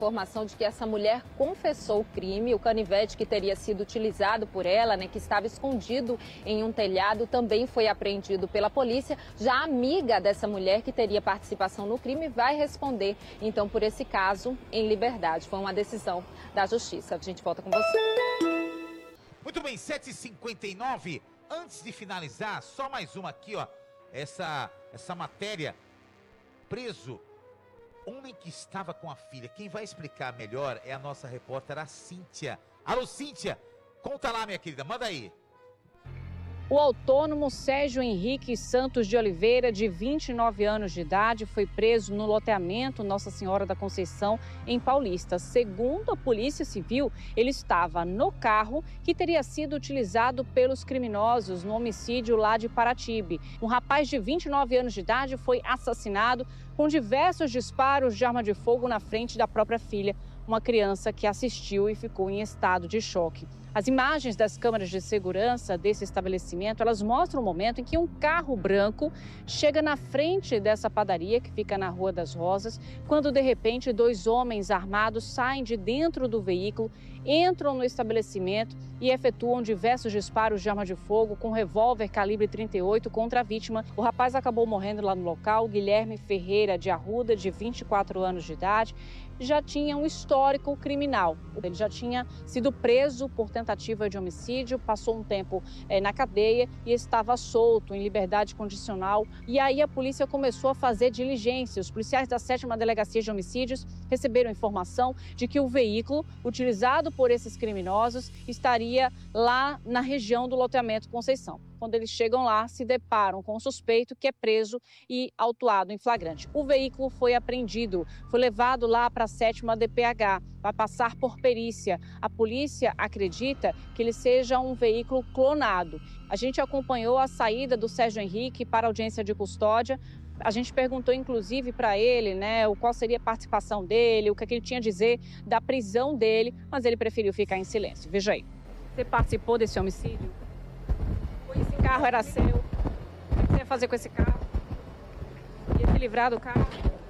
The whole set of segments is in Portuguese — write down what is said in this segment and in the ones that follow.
Informação de que essa mulher confessou o crime, o canivete que teria sido utilizado por ela, que estava escondido em um telhado, também foi apreendido pela polícia. Já a amiga dessa mulher que teria participação no crime vai responder, então, por esse caso, em liberdade. Foi uma decisão da Justiça. A gente volta com você. Muito bem, 7h59. Antes de finalizar, só mais uma aqui, ó. Essa matéria. Preso. Homem que estava com a filha. Quem vai explicar melhor é a nossa repórter, a Cíntia. Alô, Cíntia, conta lá, minha querida, manda aí. O autônomo Sérgio Henrique Santos de Oliveira, de 29 anos de idade, foi preso no loteamento Nossa Senhora da Conceição, em Paulista. Segundo a Polícia Civil, ele estava no carro que teria sido utilizado pelos criminosos no homicídio lá de Paratibe. Um rapaz de 29 anos de idade foi assassinado com diversos disparos de arma de fogo na frente da própria filha, uma criança que assistiu e ficou em estado de choque. As imagens das câmeras de segurança desse estabelecimento, elas mostram o momento em que um carro branco chega na frente dessa padaria, que fica na Rua das Rosas, quando de repente 2 homens armados saem de dentro do veículo, entram no estabelecimento e efetuam diversos disparos de arma de fogo com revólver calibre 38 contra a vítima. O rapaz acabou morrendo lá no local. Guilherme Ferreira de Arruda, de 24 anos de idade, já tinha um histórico criminal. Ele já tinha sido preso por tentativa de homicídio, passou um tempo na cadeia e estava solto, em liberdade condicional. E aí a polícia começou a fazer diligência. Os policiais da 7ª Delegacia de Homicídios receberam informação de que o veículo utilizado por esses criminosos estaria lá na região do loteamento Conceição. Quando eles chegam lá, se deparam com o suspeito, que é preso e autuado em flagrante. O veículo foi apreendido, foi levado lá para a 7ª DPH, vai passar por perícia. A polícia acredita que ele seja um veículo clonado. A gente acompanhou a saída do Sérgio Henrique para a audiência de custódia. A gente perguntou, inclusive, para ele, qual seria a participação dele, o que ele tinha a dizer da prisão dele, mas ele preferiu ficar em silêncio. Veja aí. Você participou desse homicídio? Esse carro era seu? O que você ia fazer com esse carro? Ia se livrar do carro?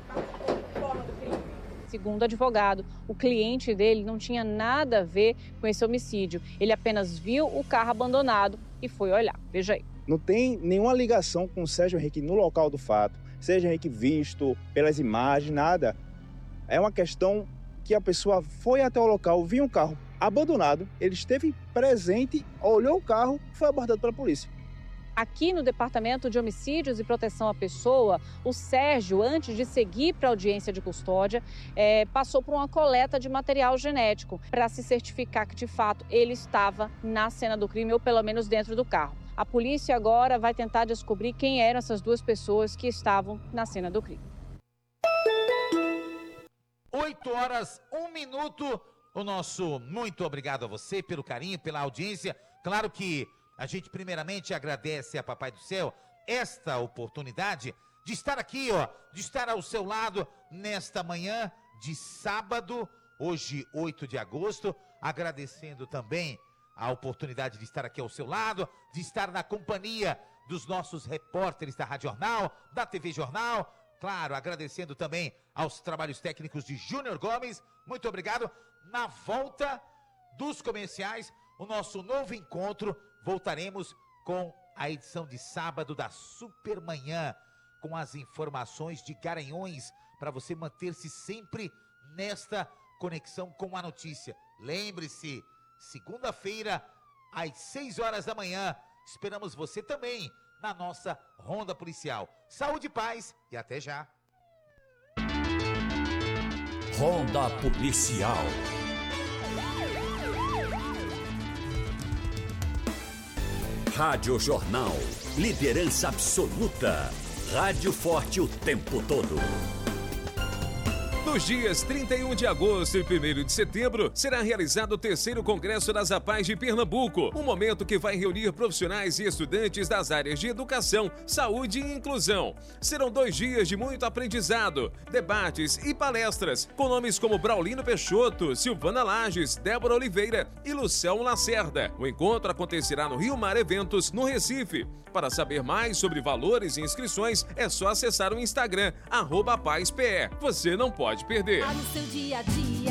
Segundo o advogado, o cliente dele não tinha nada a ver com esse homicídio. Ele apenas viu o carro abandonado e foi olhar. Veja aí. Não tem nenhuma ligação com o Sérgio Henrique no local do fato. Sérgio Henrique visto pelas imagens, nada. É uma questão que a pessoa foi até o local, viu um carro abandonado, ele esteve presente, olhou o carro e foi abordado pela polícia. Aqui no Departamento de Homicídios e Proteção à Pessoa, o Sérgio, antes de seguir para a audiência de custódia, passou por uma coleta de material genético para se certificar que, de fato, ele estava na cena do crime ou pelo menos dentro do carro. A polícia agora vai tentar descobrir quem eram essas 2 pessoas que estavam na cena do crime. 8h01. O nosso muito obrigado a você pelo carinho, pela audiência. Claro que a gente primeiramente agradece a Papai do Céu esta oportunidade de estar aqui, de estar ao seu lado nesta manhã de sábado, hoje 8 de agosto, agradecendo também a oportunidade de estar aqui ao seu lado, de estar na companhia dos nossos repórteres da Rádio Jornal, da TV Jornal, claro, agradecendo também aos trabalhos técnicos de Júnior Gomes. Muito obrigado. Na volta dos comerciais, o nosso novo encontro, voltaremos com a edição de sábado da Supermanhã, com as informações de Garanhões, para você manter-se sempre nesta conexão com a notícia. Lembre-se, segunda-feira, às 6h da manhã, esperamos você também na nossa Ronda Policial. Saúde e paz e até já. Ronda Policial. Rádio Jornal, liderança absoluta. Rádio forte o tempo todo. Nos dias 31 de agosto e 1º de setembro, será realizado o 3º Congresso das APAES de Pernambuco, um momento que vai reunir profissionais e estudantes das áreas de educação, saúde e inclusão. Serão 2 dias de muito aprendizado, debates e palestras, com nomes como Braulino Peixoto, Silvana Lages, Débora Oliveira e Lucelmo Lacerda. O encontro acontecerá no Rio Mar Eventos, no Recife. Para saber mais sobre valores e inscrições, é só acessar o Instagram, @APAESPE. Você não pode pode perder. No seu dia a dia.